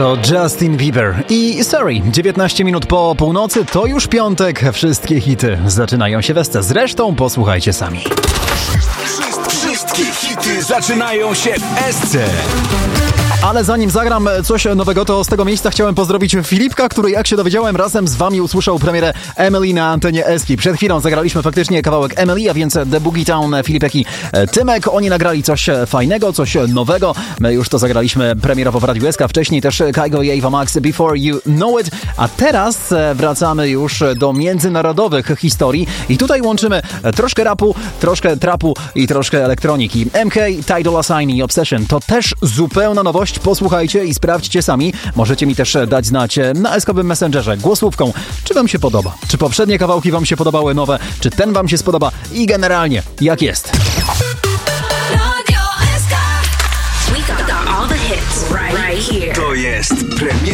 To Justin Bieber i Sorry. 19 minut po północy, to już piątek. Wszystkie hity zaczynają się we SC. Zresztą posłuchajcie sami. Wszystkie hity zaczynają się w SC. Ale zanim zagram coś nowego, to z tego miejsca chciałem pozdrowić Filipka, który, jak się dowiedziałem, razem z wami usłyszał premierę Emily na antenie Eski. Przed chwilą zagraliśmy faktycznie kawałek Emily, a więc The Boogie Town, Filipek i Tymek. Oni nagrali coś fajnego, coś nowego. My już to zagraliśmy premierowo w Radiu SK, wcześniej też Kygo i Ava Max Before You Know It. A teraz wracamy już do międzynarodowych historii i tutaj łączymy troszkę rapu, troszkę trapu i troszkę elektroniki. MK, Ty Dolla $ign i Obsession to też zupełna nowość. Posłuchajcie i sprawdźcie sami. Możecie mi też dać znać na eskowym Messengerze głosówką, czy wam się podoba. Czy poprzednie kawałki wam się podobały nowe, czy ten wam się spodoba i generalnie jak jest. We got all the hits right here. To jest premiera.